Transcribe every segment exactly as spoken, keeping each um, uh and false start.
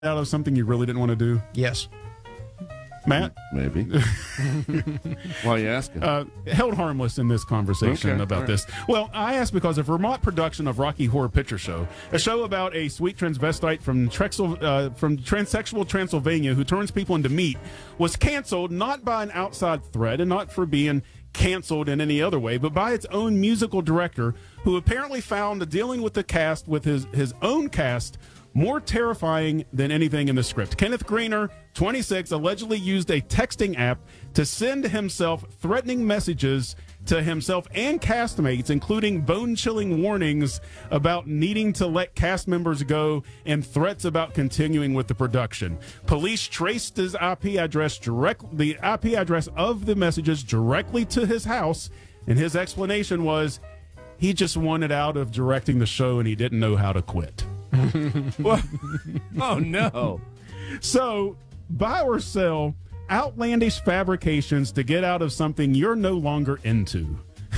out of something you really didn't want to do? Yes. Matt? Maybe. Why are you asking? Uh, held harmless in this conversation Okay, about right. this. Well, I asked because a Vermont production of Rocky Horror Picture Show, a show about a sweet transvestite from Trexel, uh, from transsexual Transylvania who turns people into meat, was canceled not by an outside threat and not for being canceled in any other way, but by its own musical director, who apparently found dealing with the cast with his, his own cast more terrifying than anything in the script. Kenneth Greener, twenty-six, allegedly used a texting app to send himself threatening messages to himself and castmates, including bone-chilling warnings about needing to let cast members go and threats about continuing with the production. Police traced his I P address direct, the I P address of the messages directly to his house, and his explanation was he just wanted out of directing the show and he didn't know how to quit. Well, oh, no. So, buy or sell outlandish fabrications to get out of something you're no longer into.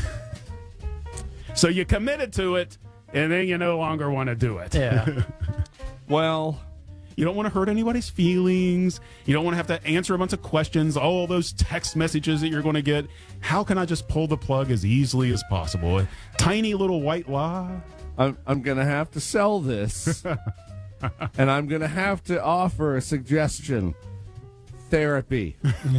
So you committed to it, and then you no longer want to do it. Yeah. Well, you don't want to hurt anybody's feelings. You don't want to have to answer a bunch of questions, all those text messages that you're going to get. How can I just pull the plug as easily as possible? A tiny little white lie. I'm, I'm going to have to sell this, and I'm going to have to offer a suggestion. Therapy.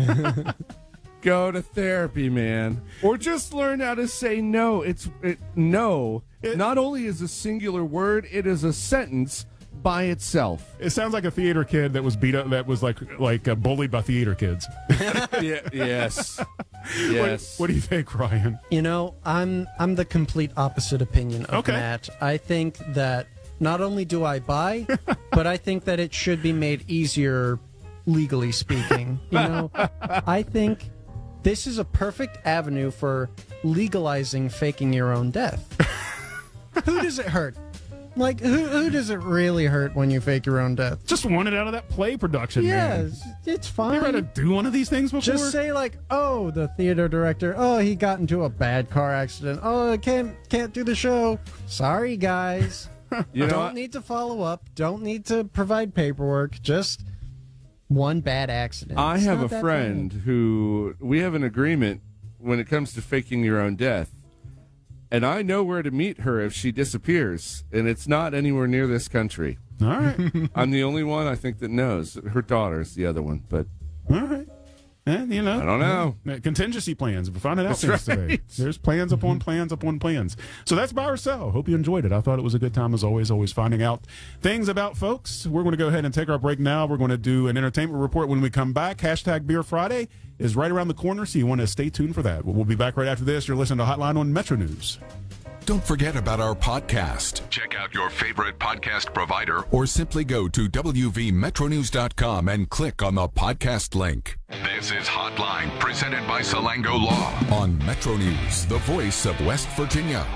Go to therapy, man. Or just learn how to say no. It's it, no. It, not only is a singular word, it is a sentence by itself. It sounds like a theater kid that was beat up, that was like like uh, bullied by theater kids. Yeah, yes. Yes. What, what do you think, Ryan? You know, I'm I'm the complete opposite opinion of Okay. Matt. I think that not only do I buy, but I think that it should be made easier, legally speaking. You know, I think this is a perfect avenue for legalizing faking your own death. Who does it hurt? Like, who who does it really hurt when you fake your own death? Just wanted out of that play production, man. Yes, it's fine. You ever had to do one of these things before? Just say like, oh, the theater director, oh, he got into a bad car accident. Oh, I can't can't do the show. Sorry, guys. You know Don't what? need to follow up. Don't need to provide paperwork. Just one bad accident. I It's have not a that friend bad. who we have an agreement when it comes to faking your own death. And I know where to meet her if she disappears, and it's not anywhere near this country. All right. I'm the only one I think that knows. Her daughter's the other one, but All right. And, you know, I don't know. uh, contingency plans. We're finding out That's things today. right. There's plans upon plans upon plans. So that's buy or sell. Hope you enjoyed it. I thought it was a good time as always, always finding out things about folks. We're going to go ahead and take our break now. We're going to do an entertainment report when we come back. Hashtag Beer Friday is right around the corner, so you want to stay tuned for that. We'll be back right after this. You're listening to Hotline on Metro News. Don't forget about our podcast. Check out your favorite podcast provider or simply go to w v metro news dot com and click on the podcast link. This is Hotline, presented by Salango Law on Metro News, the voice of West Virginia.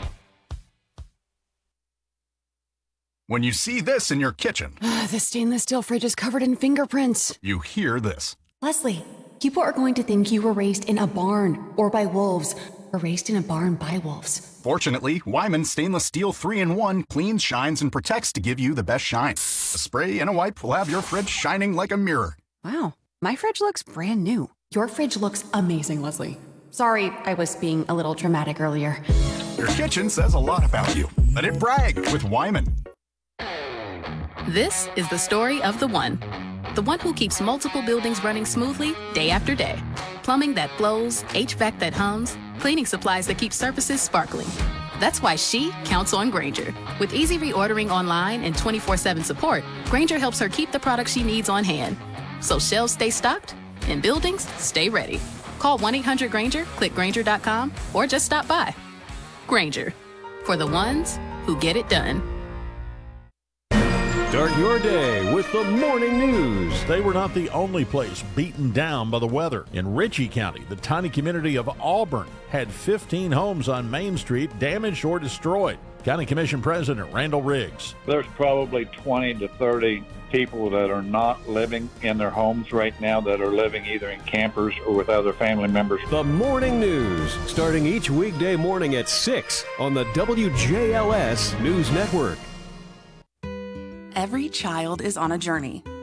When you see this in your kitchen, The stainless steel fridge is covered in fingerprints. you hear this. Leslie, people are going to think you were raised in a barn or by wolves, or raised in a barn by wolves. Fortunately, Wyman Stainless Steel three in one cleans, shines, and protects to give you the best shine. A spray and a wipe will have your fridge shining like a mirror. Wow, my fridge looks brand new. Your fridge looks amazing, Leslie. Sorry, I was being a little dramatic earlier. Your kitchen says a lot about you. Let it brag with Wyman. This is the story of the one. The one who keeps multiple buildings running smoothly day after day. Plumbing that flows, H V A C that hums, cleaning supplies that keep surfaces sparkling. That's why she counts on Grainger. With easy reordering online and twenty-four seven support, Grainger helps her keep the products she needs on hand. So shelves stay stocked and buildings stay ready. Call one eight hundred Grainger, click Grainger dot com, or just stop by. Grainger, for the ones who get it done. Start your day with the morning news. They were not the only place beaten down by the weather. In Ritchie County, the tiny community of Auburn had fifteen homes on Main Street damaged or destroyed. County Commission President Randall Riggs. There's probably twenty to thirty people that are not living in their homes right now, that are living either in campers or with other family members. The morning news, starting each weekday morning at six on the W J L S News Network. Every child is on a journey.